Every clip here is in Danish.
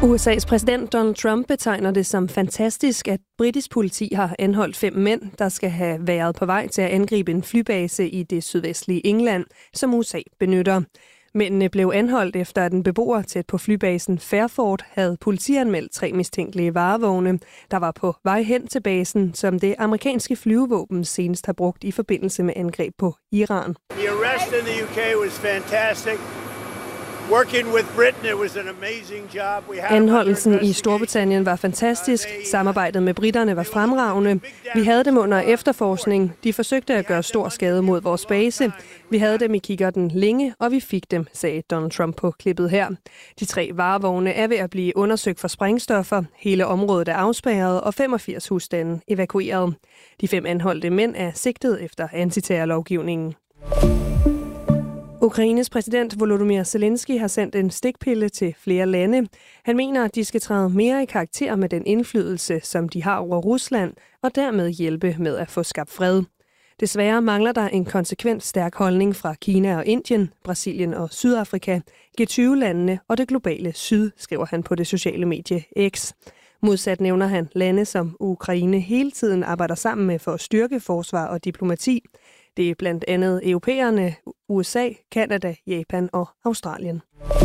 USA's præsident Donald Trump betegner det som fantastisk, at britisk politi har anholdt 5 mænd, der skal have været på vej til at angribe en flybase i det sydvestlige England, som USA benytter. Mændene blev anholdt efter, at en beboer tæt på flybasen Fairford havde politianmeldt 3 mistænkelige varevogne, der var på vej hen til basen, som det amerikanske flyvevåben senest har brugt i forbindelse med angreb på Iran. The arrest in the UK was fantastic. Working with Britain, it was an amazing job. Anholdelsen i Storbritannien var fantastisk. Samarbejdet med briterne var fremragende. Vi havde dem under efterforskning. De forsøgte at gøre stor skade mod vores base. Vi havde dem i kikkerten længe, og vi fik dem, sagde Donald Trump på klippet her. De 3 varevogne er ved at blive undersøgt for sprængstoffer. Hele området er afspærret, og 85 husstande evakueret. De 5 anholdte mænd er sigtet efter antiterrorlovgivningen. Ukraines præsident Volodymyr Zelensky har sendt en stikpille til flere lande. Han mener, at de skal træde mere i karakter med den indflydelse, som de har over Rusland, og dermed hjælpe med at få skabt fred. Desværre mangler der en konsekvent stærk holdning fra Kina og Indien, Brasilien og Sydafrika, G20-landene og det globale syd, skriver han på det sociale medie X. Modsat nævner han lande, som Ukraine hele tiden arbejder sammen med for at styrke forsvar og diplomati. Det er blandt andet europæerne, USA, Canada, Japan og Australien.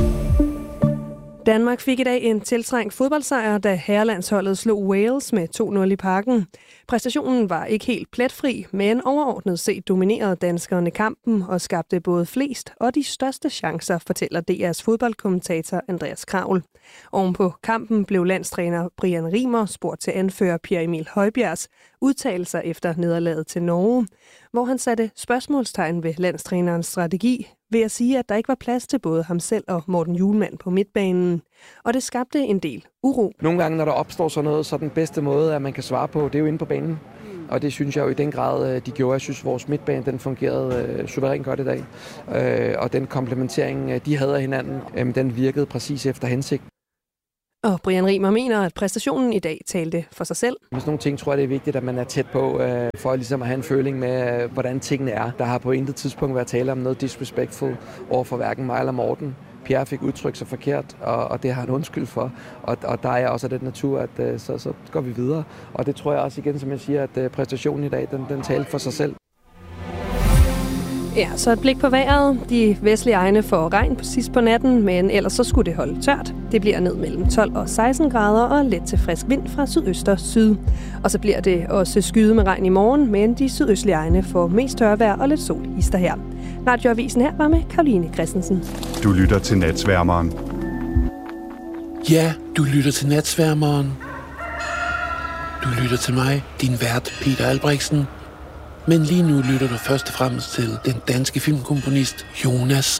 Danmark fik i dag en tiltrængt fodboldsejr, da herrelandsholdet slog Wales med 2-0 i Parken. Præstationen var ikke helt pletfri, men overordnet set dominerede danskerne kampen og skabte både flest og de største chancer, fortæller DR's fodboldkommentator Andreas Kraul. Ovenpå kampen blev landstræner Brian Rimer spurgt til anfører Pierre Emil Højbjergs udtalelser efter nederlaget til Norge, hvor han satte spørgsmålstegn ved landstrænerens strategi ved at sige, at der ikke var plads til både ham selv og Morten Hjulmand på midtbanen. Og det skabte en del uro. Nogle gange, når der opstår sådan noget, så den bedste måde, at man kan svare på, det er jo inde på banen. Og det synes jeg jo i den grad, de gjorde. Jeg synes, vores midtbane den fungerede suverænt godt i dag. Og den komplementering, de havde af hinanden, den virkede præcis efter hensigt. Og Brian Rimer mener, at præstationen i dag talte for sig selv. Hvis nogle ting tror jeg, det er vigtigt, at man er tæt på, for ligesom at have en føling med, hvordan tingene er. Der har på intet tidspunkt været tale om noget disrespectful over for hverken mig eller Morten. Pierre fik udtrykt sig forkert, og det har han undskyld for. Og der er også den natur, at så går vi videre. Og det tror jeg også igen, som jeg siger, at præstationen i dag, den talte for sig selv. Ja, så et blik på vejret. De vestlige egne får regn sidst på natten, men ellers så skulle det holde tørt. Det bliver ned mellem 12 og 16 grader og let til frisk vind fra sydøst og syd. Og så bliver det også skyet med regn i morgen, men de sydøstlige egne får mest tørvejr og lidt sol hister her. Radioavisen her var med Karoline Christensen. Du lytter til Natsværmeren. Ja, du lytter til Natsværmeren. Du lytter til mig, din vært Peter Albrechtsen. Men lige nu lytter du først og fremmest til den danske filmkomponist Jonas.